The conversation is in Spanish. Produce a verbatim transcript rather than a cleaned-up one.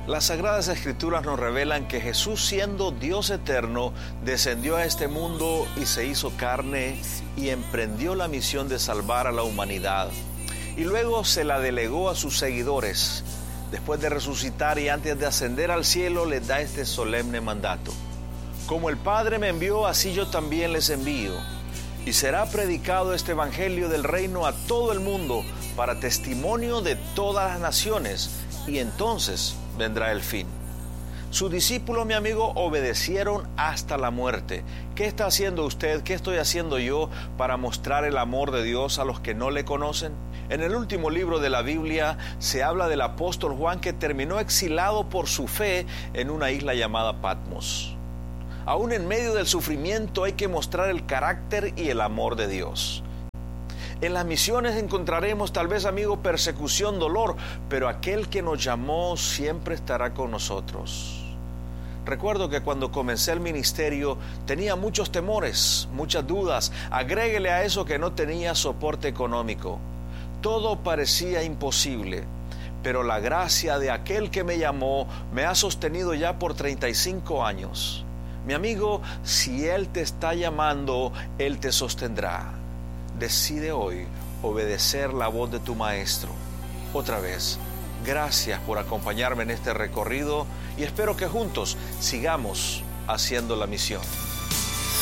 Las Sagradas Escrituras nos revelan que Jesús, siendo Dios eterno, descendió a este mundo y se hizo carne y emprendió la misión de salvar a la humanidad. Y luego se la delegó a sus seguidores. Después de resucitar y antes de ascender al cielo, les da este solemne mandato: como el Padre me envió, así yo también les envío. Y será predicado este evangelio del reino a todo el mundo para testimonio de todas las naciones, y entonces vendrá el fin. Sus discípulos, mi amigo, obedecieron hasta la muerte. ¿Qué está haciendo usted? ¿Qué estoy haciendo yo para mostrar el amor de Dios a los que no le conocen? En el último libro de la Biblia se habla del apóstol Juan, que terminó exilado por su fe en una isla llamada Patmos. Aún en medio del sufrimiento hay que mostrar el carácter y el amor de Dios. En las misiones encontraremos tal vez, amigo, persecución, dolor, pero aquel que nos llamó siempre estará con nosotros. Recuerdo que cuando comencé el ministerio tenía muchos temores, muchas dudas. Agréguele a eso que no tenía soporte económico. Todo parecía imposible, pero la gracia de aquel que me llamó me ha sostenido ya por treinta y cinco años. Mi amigo, si Él te está llamando, Él te sostendrá. Decide hoy obedecer la voz de tu Maestro. Otra vez, gracias por acompañarme en este recorrido y espero que juntos sigamos haciendo la misión.